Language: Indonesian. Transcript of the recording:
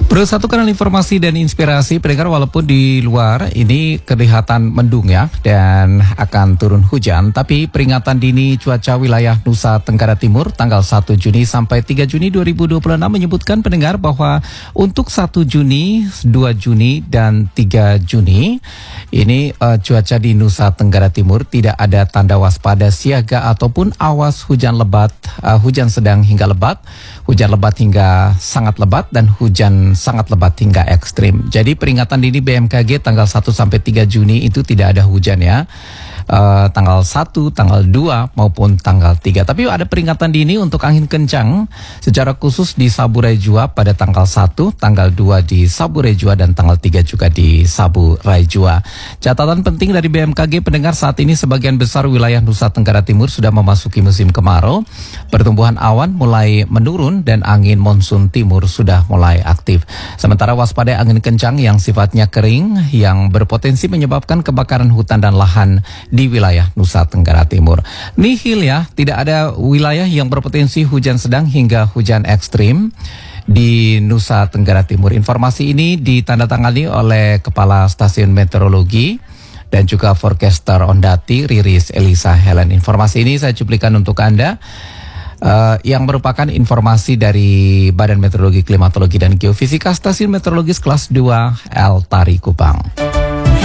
Bro, satu kanal informasi dan inspirasi pendengar, walaupun di luar ini kelihatan mendung ya dan akan turun hujan, tapi peringatan dini cuaca wilayah Nusa Tenggara Timur tanggal 1 Juni sampai 3 Juni 2026 menyebutkan pendengar bahwa untuk 1 Juni, 2 Juni dan 3 Juni ini cuaca di Nusa Tenggara Timur tidak ada tanda waspada siaga ataupun awas hujan lebat, hujan sedang hingga lebat, hujan lebat hingga sangat lebat dan hujan sangat lebat hingga ekstrim. Jadi peringatan dini BMKG tanggal 1 sampai 3 Juni itu tidak ada hujan ya. Tanggal 1, tanggal 2 maupun tanggal 3. Tapi ada peringatan dini untuk angin kencang secara khusus di Saburai Jua pada tanggal 1, tanggal 2 di Saburai Jua dan tanggal 3 juga di Saburai Jua. Catatan penting dari BMKG pendengar, saat ini sebagian besar wilayah Nusa Tenggara Timur sudah memasuki musim kemarau. Pertumbuhan awan mulai menurun dan angin monsun timur sudah mulai aktif. Sementara waspada angin kencang yang sifatnya kering yang berpotensi menyebabkan kebakaran hutan dan lahan di wilayah Nusa Tenggara Timur. Nihil ya, tidak ada wilayah yang berpotensi hujan sedang hingga hujan ekstrim di Nusa Tenggara Timur. Informasi ini ditandatangani oleh Kepala Stasiun Meteorologi dan juga forecaster Ondati, Riris Elisa Helen. Informasi ini saya cuplikan untuk Anda, yang merupakan informasi dari Badan Meteorologi, Klimatologi dan Geofisika Stasiun Meteorologis Kelas 2 El Tari Kupang.